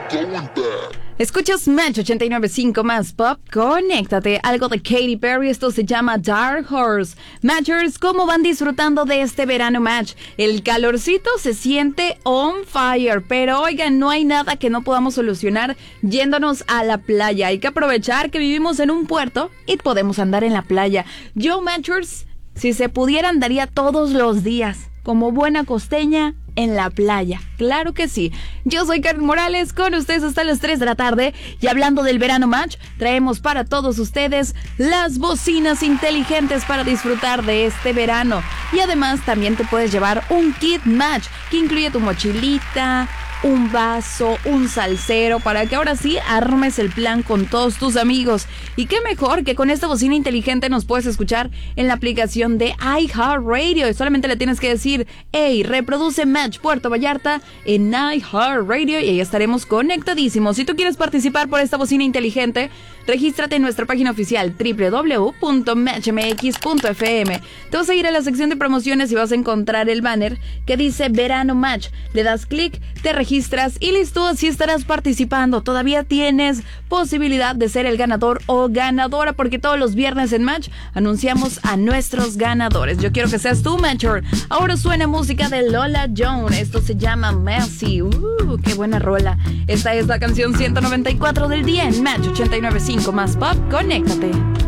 Escuchas Match 89.5 más Pop, conéctate. Algo de Katy Perry, esto se llama Dark Horse. Matchers, ¿cómo van disfrutando de este verano Match? El calorcito se siente on fire, pero oigan, no hay nada que no podamos solucionar yéndonos a la playa. Hay que aprovechar que vivimos en un puerto y podemos andar en la playa. Yo, Matchers, si se pudiera andaría todos los días, como buena costeña, en la playa. Claro que sí. Yo soy Karen Morales, con ustedes hasta las 3 de la tarde. Y hablando del verano Match, traemos para todos ustedes las bocinas inteligentes para disfrutar de este verano. Y además también te puedes llevar un kit Match que incluye tu mochilita, un vaso, un salsero, para que ahora sí armes el plan con todos tus amigos. Y qué mejor que con esta bocina inteligente nos puedes escuchar en la aplicación de iHeartRadio. Y solamente le tienes que decir: hey, reproduce Match Puerto Vallarta en iHeartRadio, y ahí estaremos conectadísimos. Si tú quieres participar por esta bocina inteligente, regístrate en nuestra página oficial www.matchmx.fm. Te vas a ir a la sección de promociones y vas a encontrar el banner que dice Verano Match. Le das clic, te registras y listo, así estarás participando. Todavía tienes posibilidad de ser el ganador o ganadora, porque todos los viernes en Match anunciamos a nuestros ganadores. Yo quiero que seas tú, Matcher. Ahora suena música de Lola Jones. Esto se llama Mercy. Qué buena rola. Esta es la canción 194 del día en Match 89.5 más Pop. Conéctate.